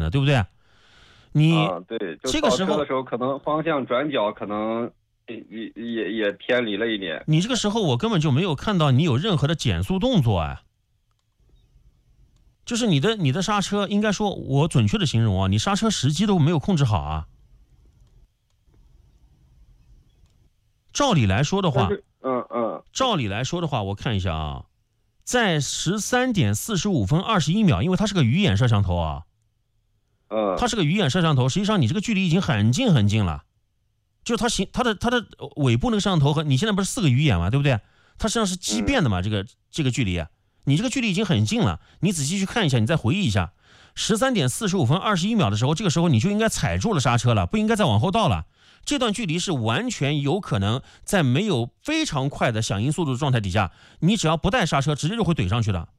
的，对不对？你对，就这个时候的时候可能方向转角可能也偏离了一点。 你这个时候我根本就没有看到你有任何的减速动作啊。就是你的刹车，应该说我准确的形容啊，你刹车时机都没有控制好啊。照理来说的话，照理来说的话，我看一下啊，在13点45分21秒，因为它是个鱼眼摄像头啊，它是个鱼眼摄像头，实际上你这个距离已经很近很近了，就是它的尾部那个摄像头和你现在不是4个鱼眼嘛，对不对？它实际上是畸变的嘛，这个距离。你这个距离已经很近了，你仔细去看一下，你再回忆一下，13点45分21秒的时候，这个时候你就应该踩住了刹车了，不应该再往后倒了。这段距离是完全有可能在没有非常快的响应速度的状态底下，你只要不带刹车，直接就会怼上去的。